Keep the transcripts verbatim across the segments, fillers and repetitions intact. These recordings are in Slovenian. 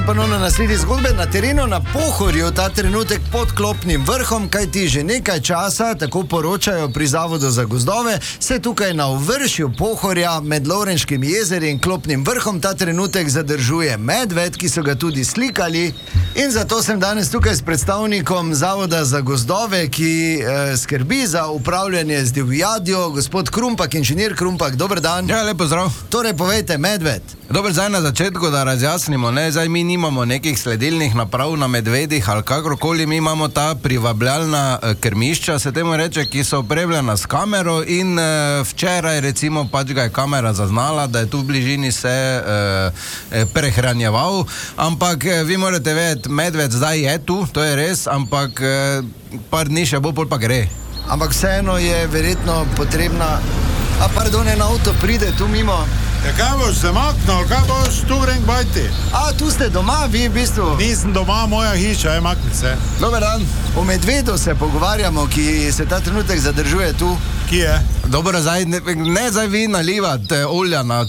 Ponovno nasledi zgodbe na terenu na Pohorju, ta trenutek pod Klopnim vrhom, kajti že nekaj časa, tako poročajo pri Zavodu za gozdove, se tukaj na vršju Pohorja med Lovrenškim jezerom in Klopnim vrhom ta trenutek zadržuje medved, ki so ga tudi slikali. In zato sem danes tukaj s predstavnikom Zavoda za gozdove, ki eh, skrbi za upravljanje z divjadjo, gospod Krumpak, inženir Krumpak, dober dan. Ja, lepo zdrav. Torej, povejte, medved. Dober, zdaj na začetku, da razjasnimo, ne, zdaj mi nimamo nekih sledilnih naprav na medvedih ali kakorkoli, mi imamo ta privabljalna eh, krmišča, se temu reče, ki so opremljena s kamero in eh, včeraj recimo pač ga je kamera zaznala, da je tu v bližini se eh, prehranjeval, ampak eh, vi morate vedeti, medved zdaj je tu, to je res, ampak eh, par dni še bo, pol pa gre. Ampak vseeno je verjetno potrebna, a pardon, en avto pride tu mimo. Ja, kaj boš se maknil, kaj boš tu grem bajti? A, tu ste doma, vi v bistvu? Nisem doma, moja hiša, je makni se. Dober dan. O medvedu se pogovarjamo, ki se ta trenutek zadržuje tu. Ki je? Dobro, zdaj, ne, ne zdaj vi nalivate olja na...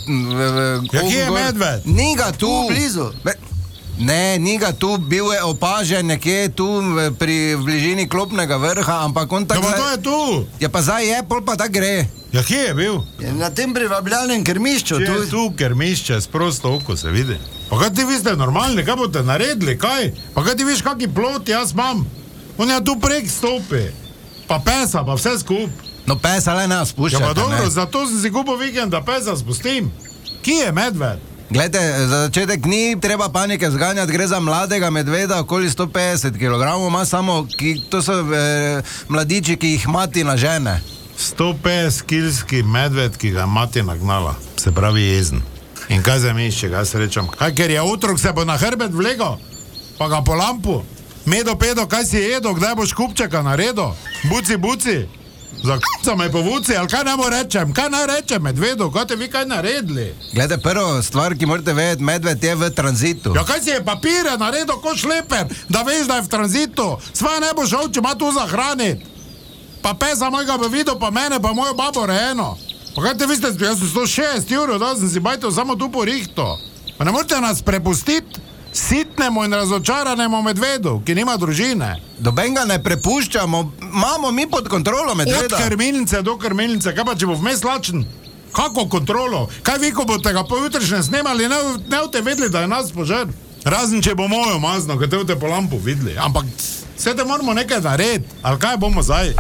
Ja, ki je medved? Ni ga tu. Tu blizu. Be, ne, ni ga tu, bil je opažen nekje tu pri bližini Klopnega vrha, ampak on tako... Ja, pa to je tu. Ja, pa zdaj je, pol pa tako gre. Ja, kje je bil? Na tem privabljalnem krmišču. Če Tu... je tu krmišče, s prosto oko se vidi. Pa kaj ti vi ste normalni, kaj boste naredili, kaj? Pa kaj ti viš, kaki plot jaz imam? On je tu prek stopi. Pa pesa, pa vse skup. No pesa le nas spuščate, Ja, pa dobro, ne? zato sem si kupil vikend, da pesa spustim. Kje je medved? Glejte, za začetek ni treba panike zganjati, gre za mladega medveda, okoli sto petdeset kilogramov, ima samo, ki, to so e, mladiči, ki jih mati na žene. sto petdeset kilski medved, ki ga je mati nagnala, se pravi jezen. In kaj za mišče, kaj se rečem? Kaj, ker je otrok, se bo na hrbet vlegal, pa ga po lampu. Medo, pedo, kaj si jedo, kdaj boš kupčeka naredil? Buci, buci, za k***ca me povuci, ali kaj naj mu rečem? Kaj naj rečem medvedu, kaj te vi kaj naredili? Glede, prvo stvar, ki morate vedeti, medved je v tranzitu. Ja, kaj si je papire naredil kot šleper, da veš, da je v tranzitu? Sva ne bo šel, če ima tu za hraniti. Pa pesa mojega bo videl, pa mene, pa mojo babo rejeno. Pa kaj te vi ste, jaz sem sto šest evrov, da sem si bajtel samo tu po rihto. Pa ne morate nas prepustiti sitnemu in razočaranemu medvedu, ki nima družine. Doben ga ne prepuščamo, imamo mi pod kontrolo medveda. Od krmilnice do krmilnice, kaj pa če bo vmes lačen? Kako kontrolo? Kaj vi, ko boste ga pojutrišnje snemali, ne, ne boste vedeli, da je nas požar? Razen, če bo mojo mazno, kaj te boste po lampu videli. Ampak vse te moramo nekaj narediti. Ali kaj bomo zdaj?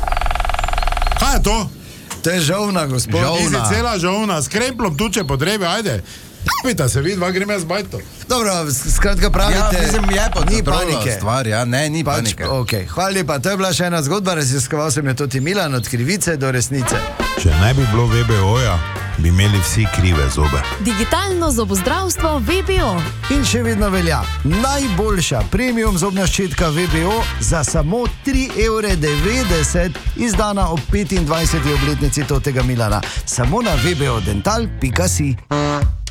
Kaj je to? To je žovna, gospod. Žovna. Izi cela žovna, s kremplom tu, če potrebe, ajde. Pita se vid, dva grem jaz bajto. Dobro, skratka pravite, Ja, mislim, je pod ni kontrolo panike. stvar, ja, ne, ni Pač, panike. okay. Hvala lepa, to je bila še ena zgodba, raziskoval sem jo tudi Milan, od krivice do resnice. Če ne bi bilo V B O-ja, bi imeli vsi krive zobe. Digitalno zobozdravstvo V B O. In še vedno velja, najboljša premium zobna ščetka V B O za samo tri evre devetdeset, izdana ob petindvajseti obletnici totega Milana. Samo na v b o dental pika si.